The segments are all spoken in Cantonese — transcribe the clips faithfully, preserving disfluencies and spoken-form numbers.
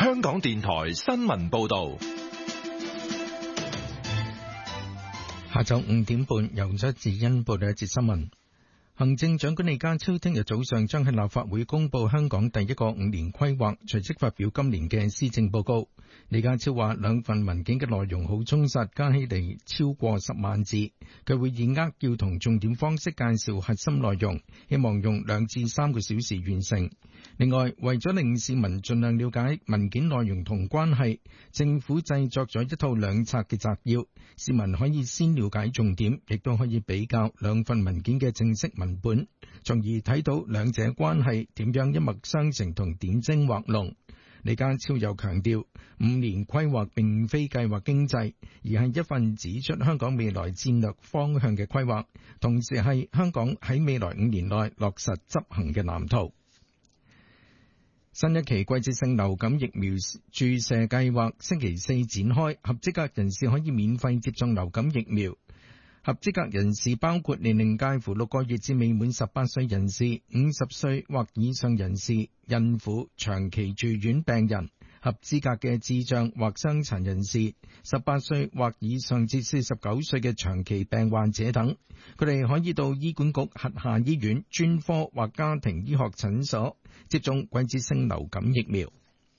香港電台新聞報道。 下晝五點半，由張智欣報道一節新聞。行政長官李家超聽日早上將喺立法會公布香港第一個五年規劃，隨即發表今年嘅施政報告。李家超話兩份文件嘅內容好充實，加起嚟超過十萬字。佢會以扼要同重點方式介紹核心內容，希望用兩至三個小時完成。另外，為咗令市民盡量了解文件內容同關係，政府製作咗一套兩冊嘅摘要，市民可以先了解重點，亦都可以比較兩份文件嘅正式文本，從而睇到兩者關係點樣一脈相承同點睛畫龍。李家超又強調，五年規劃並非計劃經濟，而係一份指出香港未來戰略方向嘅規劃，同時係香港喺未來五年內落實執行嘅藍圖。新一期季節性流感疫苗注射計劃星期四展開，合資格人士可以免費接種流感疫苗。合資格人士包括年齡介乎六個月至未滿十八歲人士、五十歲或以上人士、孕婦、長期住院病人、合資格嘅智障或傷殘人士、十八歲或以上至四十九歲嘅長期病患者等。佢哋可以到醫管局轄下醫院、專科或家庭醫學診所接種季節性流感疫苗。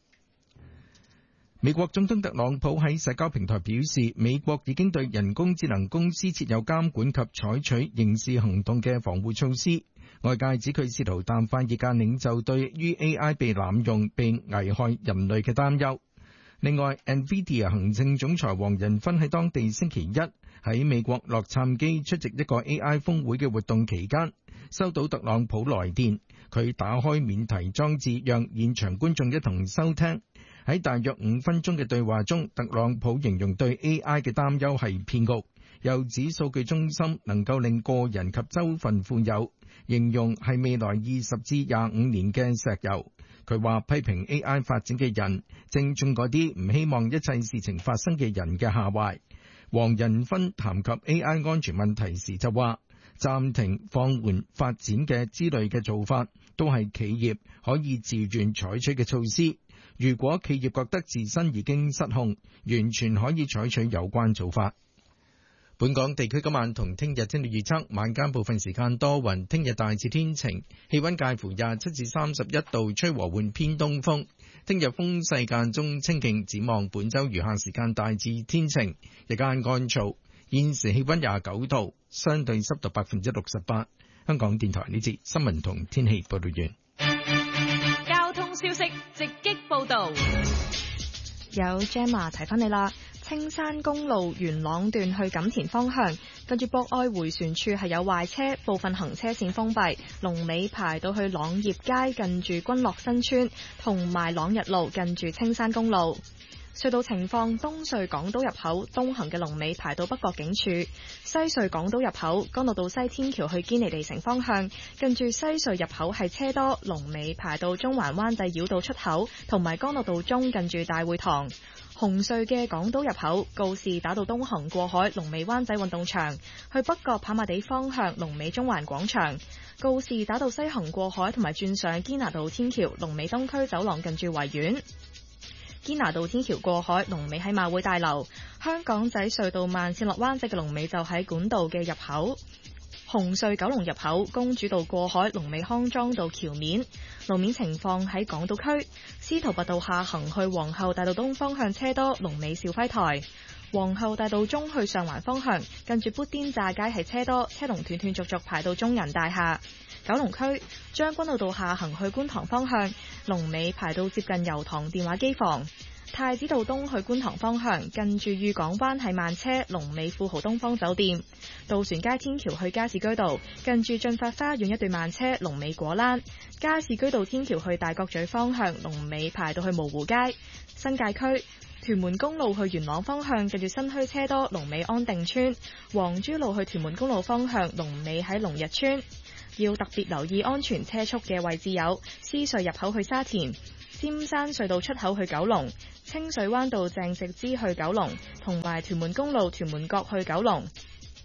美國總統特朗普喺社交平台表示，美國已經對人工智能公司設有監管及採取刑事行動嘅防護措施。外界指佢試圖淡化業界領袖對於 A I 被濫用並危害人類嘅擔憂。另外 ，NVIDIA 行政總裁黃仁勳喺當地星期一喺美國洛杉磯出席一個 A I 峰會嘅活動期間，收到特朗普來電，佢打開免提裝置，讓現場觀眾一同收聽。喺大約五分鐘嘅對話中，特朗普形容對 A I 嘅擔憂係騙局，又指數據中心能夠令個人及州份富有，形容係未來二十至廿五年嘅石油。佢話批評 A I 發展嘅人正中嗰啲唔希望一切事情發生嘅人嘅下懷。黃仁勳談及 A I 安全問題時就話，暫停放緩發展嘅之類嘅做法都係企業可以自願採取嘅措施。如果企業覺得自身已經失控，完全可以採取有關做法。本港地區今晚同聽日天氣預測，晚間部分時間多雲，聽日大致天晴，氣溫介乎廿七至三十一度，吹和緩偏東風。聽日風勢間中清勁，展望本週餘下時間大致天晴，日間乾燥。現時氣溫廿九度，相對濕度百分之六十八。香港電台呢節新聞同天氣報道完。 交通消息直擊報道， 有 Gemma 提翻你啦。青山公路元朗段去錦田方向，跟住博愛迴旋處係有壞車，部分行車線封閉，龍尾排到去朗業街近住君樂新村，同埋朗日路近住青山公路。隧道情況，東隧港島入口東行嘅龍尾排到北角警署，西隧港島入口干諾道西天橋去堅尼地城方向，近住西隧入口係車多，龍尾排到中環灣仔繞道出口，同埋干諾道中近住大會堂。紅隧嘅港島入口告士打道東行過海，龍尾灣仔運動場，去北角跑馬地方向龍尾中環廣場。告士打道西行過海同埋轉上堅拿道天橋，龍尾東區走廊近住維園。堅拿道天橋過海，龍尾喺馬會大樓。香港仔隧道慢線落灣仔嘅龍尾就喺管道嘅入口。紅隧九龍入口公主道過海，龍尾康莊道橋面。路面情況喺港島區，司徒拔道下行去皇后大道東方向車多，龍尾兆輝台。皇后大道中去上環方向，近住砵甸乍街係車多，車龍斷斷續續排到中人大廈。九龍區將軍澳道下行去觀塘方向，龍尾排到接近油塘電話機房。太子道東去觀塘方向，近住裕港灣係慢車，龍尾富豪東方酒店。渡船街天橋去加士居道，近住駿發花園一段慢車，龍尾果欄。加士居道天橋去大角咀方向，龍尾排到去蕪湖街。新界區屯門公路去元朗方向，近住新墟車多，龍尾安定村。黃珠路去屯門公路方向，龍尾喺龍日村。要特別留意安全車速嘅位置有獅隧入口去沙田、尖山隧道出口去九龍、清水灣道鄭植之去九龍，同埋屯門公路屯門角去九龍。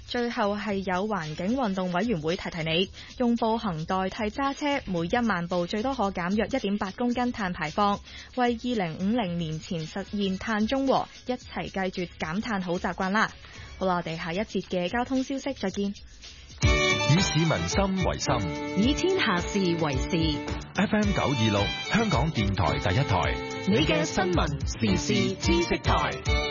最後係有環境運動委員會提提你，用步行代替揸車，每一萬步最多可減約一點八公斤碳排放，為二零五零年前實現碳中和，一齊繼續減碳好習慣啦！好啦，我哋下一節嘅交通消息再見。 以市民心為心， 以天下事為事。 F M 九二六，香港電台第一台， 你嘅新聞時事知識台。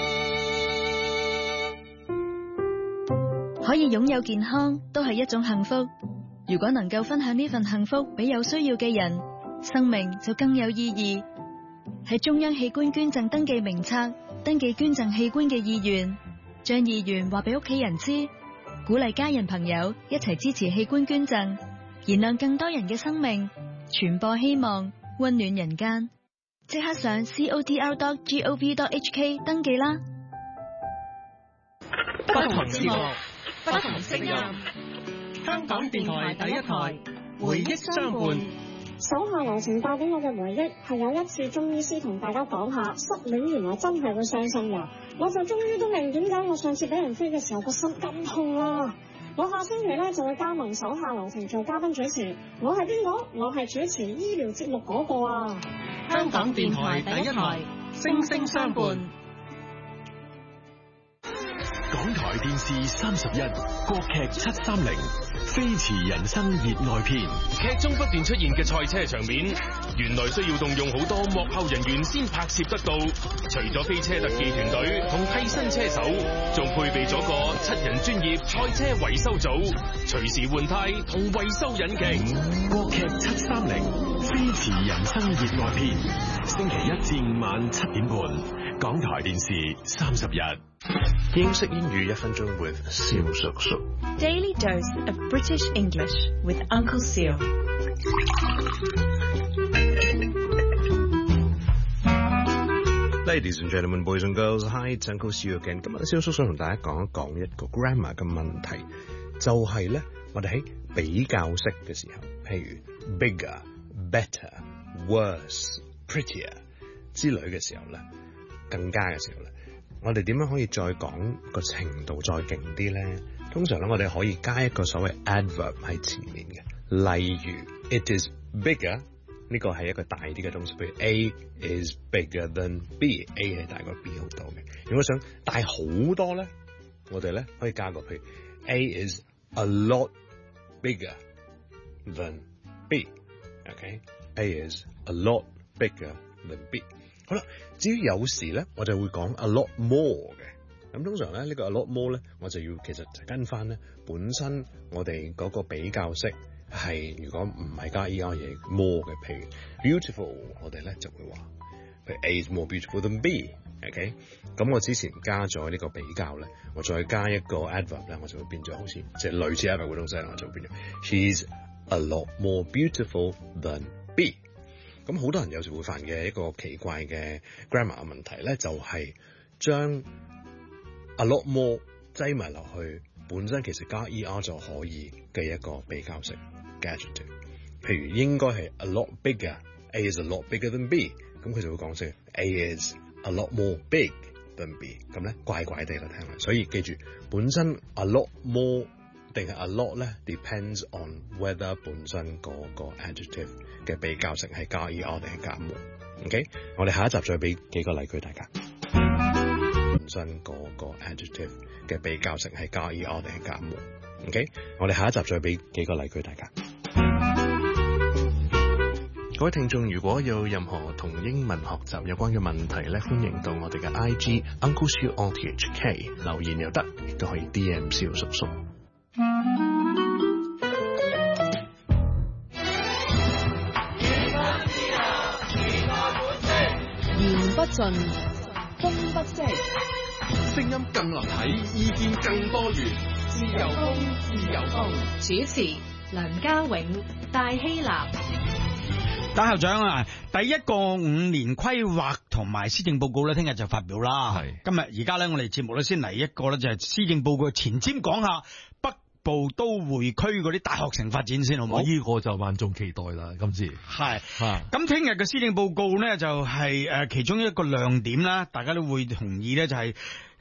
可以擁有健康都係一種幸福，如果能夠分享呢份幸福俾有需要嘅人，生命就更有意義。喺中央器官捐贈登記名冊登記捐贈器官嘅意願，將意願話俾屋企人知，鼓勵家人朋友一齊支持器官捐贈，燃亮更多人嘅生命，傳播希望，溫暖人間。即刻上 C O D R dot gov dot H K 登記啦！ 不同節目，不同聲音，香港電台第一台，回憶相伴。 手下留情帶俾我嘅回憶係有一次中醫師同大家講下失戀原來真係會傷心嘅，我就終於都明點解我上次俾人飛嘅時候個心咁痛啦。我下星期咧就會加盟手下留情做嘉賓主持，我係邊個？我係主持醫療節目嗰個啊！ 香港電台第一台，聲聲相伴。 港台電視三十一，國劇七三零，飛馳人生熱愛篇。 劇中不斷出現嘅賽車場面，原來需要動用好多幕後人員先拍攝得到。除咗飛車特技團隊同替身車手，仲配備咗個七人專業賽車維修組，隨時換胎同維修引擎。 國劇七三零，飛馳人生熱愛篇，星期一至五晚七點半，港台電視三十一。 英式英語一分鐘 with 蕭叔叔。 Daily dose of British English with Uncle Seal。 Ladies and gentlemen, boys and girls, hi, it's Uncle Seal again。 今日蕭叔叔同大家講一講一個 grammar 嘅問題，就係咧，我哋喺比較式嘅時候，譬如 bigger、better、worse、prettier 之類嘅時候咧，更加嘅時候咧，我哋點樣可以再講個程度再勁啲咧？通常咧，我哋可以加一個所謂 adverb 喺前面嘅，例如 it is bigger， 呢個係一個大啲嘅東西，譬如 A is bigger than B，A 係大過 B 好多嘅。如果想大好多咧，我哋咧可以加個譬如 A is a lot bigger than B，OK？A is a lot bigger than B。好啦，至於有時咧，我就會講 a lot more 嘅。咁通常咧，呢個 a lot more 咧，我就要其實就跟翻咧本身我哋嗰個比較式係，如果唔係加 er 嘢 more 嘅，譬如 beautiful， 我哋咧就會話，譬如 A is more beautiful than B，OK？ 咁我之前加咗呢個比較咧，我再加一個 adverb 咧，我就會變咗好似即係類似 adverb 嗰種聲，我就會變咗 she's a lot more beautiful than B。咁好多人有時會犯嘅一個奇怪嘅 grammar 嘅問題咧，就係、是、將 a lot more 擠埋落去，本身其實加 er 就可以嘅一個比較式 adjective。譬如應該係 a lot bigger，A is a lot bigger than B， 咁佢就會講成 A is a lot more big than B， 咁咧怪怪地啦聽落。所以記住，本身 a lot more定係 a lot 咧 ，depends on whether 本身嗰個 adjective 嘅比較式係加 er 定係加 more。OK， 我哋下一集再俾幾個例句大家。本身嗰個 adjective 嘅比較式係加 er 定係加 more。OK， 我哋下一集再俾幾個例句大家。各位聽眾，如果有任何同英文學習有關嘅問題咧，歡迎到我哋嘅 I G Uncle Siu on T H K 留言又得，亦都可以 D M 蕭叔叔。 言不盡，風不息， 聲音更立體，意見更多元。 自由風，自由風。主持梁家永、戴希立。 戴校長啊，第一個五年規劃同埋施政報告咧，聽日就發表啦。係今日而家咧，我哋節目咧先嚟一個咧，就係施政報告前瞻講下北部都會區嗰啲大學城發展先，好唔好？ 呢個就萬眾期待啦，今次係咁聽日嘅施政報告咧，就係誒其中一個亮點啦，大家都會同意咧，就係